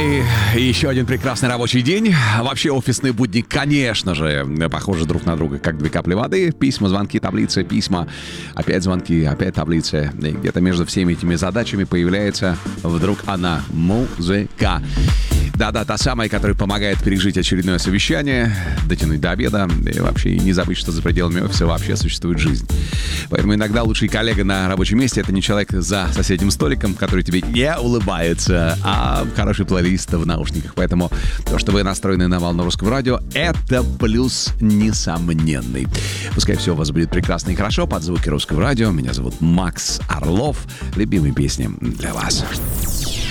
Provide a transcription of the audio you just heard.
И еще один прекрасный рабочий день. Вообще офисные будни, конечно же, похожи друг на друга, как две капли воды. Письма, звонки, таблицы, письма, опять звонки, опять таблицы. И где-то между всеми этими задачами появляется вдруг она, музыка. Да-да, та самая, которая помогает пережить очередное совещание, дотянуть до обеда и вообще не забыть, что за пределами офиса вообще существует жизнь. Поэтому иногда лучший коллега на рабочем месте — это не человек за соседним столиком, который тебе не улыбается, а хороший плейлист в наушниках. Поэтому то, что вы настроены на волну русского радио, это плюс несомненный. Пускай все у вас будет прекрасно и хорошо под звуки русского радио. Меня зовут Макс Орлов. Любимые песни для вас.